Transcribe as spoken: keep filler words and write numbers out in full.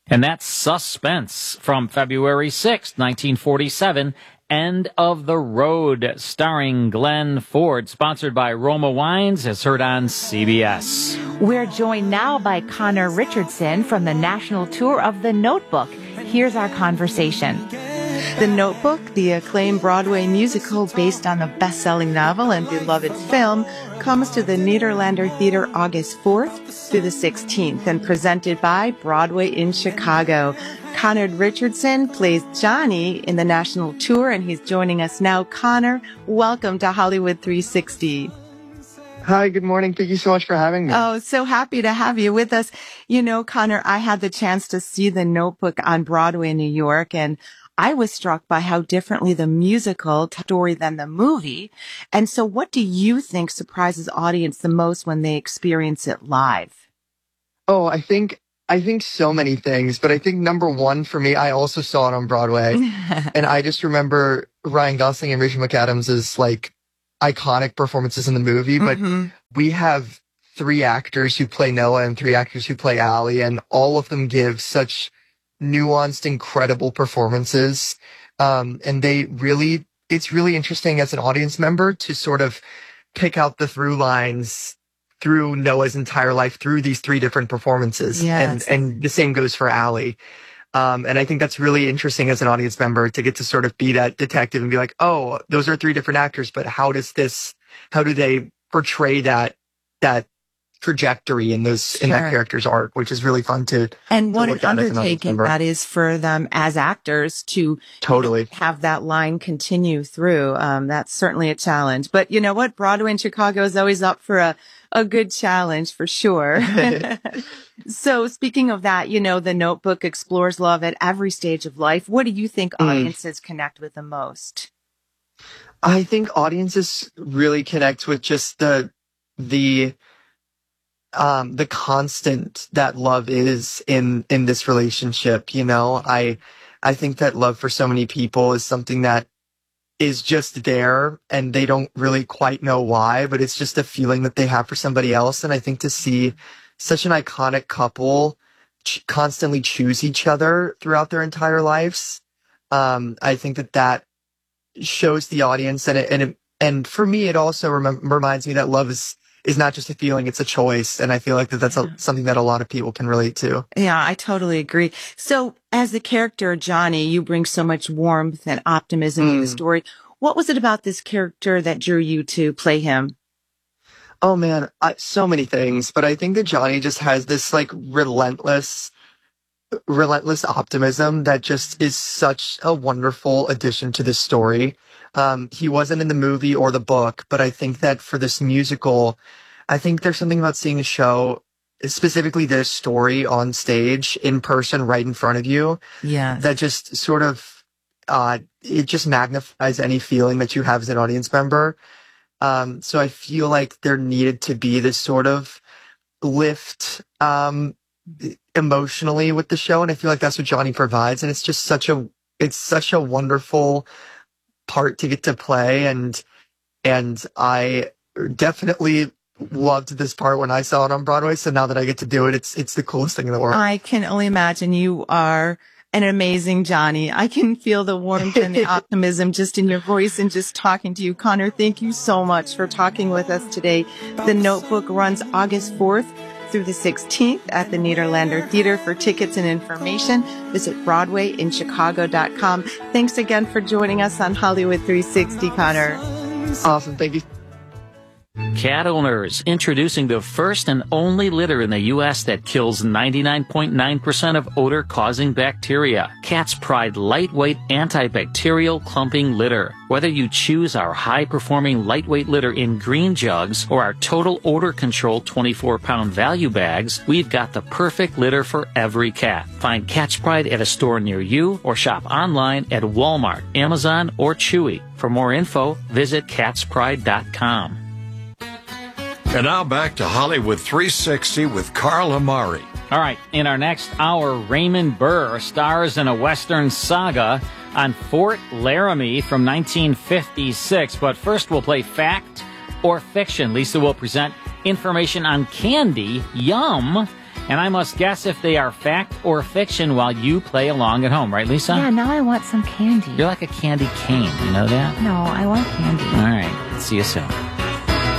And that's Suspense from February sixth, nineteen forty-seven. End of the Road, starring Glenn Ford, sponsored by Roma Wines, as heard on C B S. We're joined now by Connor Richardson from the national tour of The Notebook. Here's our conversation. The Notebook, the acclaimed Broadway musical based on the best-selling novel and beloved film, comes to the Nederlander Theater August fourth through the sixteenth and presented by Broadway in Chicago. Connor Richardson plays Johnny in the national tour, and he's joining us now. Connor, welcome to Hollywood three sixty. Hi, good morning. Thank you so much for having me. Oh, so happy to have you with us. You know, Connor, I had the chance to see The Notebook on Broadway in New York, and I was struck by how differently the musical story than the movie. And so what do you think surprises audience the most when they experience it live? Oh, I think I think so many things, but I think number one for me, I also saw it on Broadway. And I just remember Ryan Gosling and Rachel McAdams' like iconic performances in the movie. But mm-hmm. we have three actors who play Noah and three actors who play Allie, and all of them give such nuanced, incredible performances. Um, and they really, it's really interesting as an audience member to sort of pick out the through lines through Noah's entire life through these three different performances. Yes. And, and the same goes for Allie. Um, and I think that's really interesting as an audience member to get to sort of be that detective and be like, oh, those are three different actors, but how does this, how do they portray that, that trajectory in those sure. in that character's arc, which is really fun to and to what an undertaking that is for them as actors to totally you know, have that line continue through. Um, that's certainly a challenge. But you know what, Broadway in Chicago is always up for a a good challenge for sure. So speaking of that, you know, The Notebook explores love at every stage of life. What do you think mm. audiences connect with the most? I think audiences really connect with just the the Um, the constant that love is in, in this relationship. You know, I, I think that love for so many people is something that is just there and they don't really quite know why, but it's just a feeling that they have for somebody else. And I think to see such an iconic couple ch- constantly choose each other throughout their entire lives, um, I think that that shows the audience. And it, and it, and for me, it also rem- reminds me that love is, is not just a feeling, it's a choice. And I feel like that that's a, something that a lot of people can relate to. Yeah, I totally agree. So as the character Johnny, you bring so much warmth and optimism mm. to the story. What was it about this character that drew you to play him? Oh man, I, so many things. But I think that Johnny just has this like relentless, relentless optimism that just is such a wonderful addition to this story. Um, he wasn't in the movie or the book, but I think that for this musical, I think there's something about seeing a show, specifically this story on stage in person right in front of you. Yeah. That just sort of, uh, it just magnifies any feeling that you have as an audience member. Um, so I feel like there needed to be this sort of lift, um, emotionally with the show. And I feel like that's what Johnny provides. And it's just such a, it's such a wonderful part to get to play, and and I definitely loved this part when I saw it on Broadway. So now that I get to do it, it's it's the coolest thing in the world. I can only imagine. You are an amazing Johnny. I can feel the warmth and the optimism just in your voice and just talking to you. Connor, thank you so much for talking with us today. The Notebook runs August fourth through the sixteenth at the Nederlander Theater. For tickets and information, visit broadway in chicago dot com. Thanks again for joining us on Hollywood three sixty, Connor. Awesome. Thank you. Cat owners, introducing the first and only litter in the U S that kills ninety-nine point nine percent of odor-causing bacteria. Cat's Pride lightweight antibacterial clumping litter. Whether you choose our high-performing lightweight litter in green jugs or our total odor control twenty-four pound value bags, we've got the perfect litter for every cat. Find Cat's Pride at a store near you or shop online at Walmart, Amazon, or Chewy. For more info, visit cats pride dot com. And now back to Hollywood three sixty with Carl Amari. All right, in our next hour, Raymond Burr stars in a Western saga on Fort Laramie from nineteen fifty-six. But first, we'll play Fact or Fiction. Lisa will present information on candy, Yum, And I must guess if they are fact or fiction while you play along at home. Right, Lisa? Yeah, now I want some candy. You're like a candy cane. You know that? No, I want candy. All right. See you soon.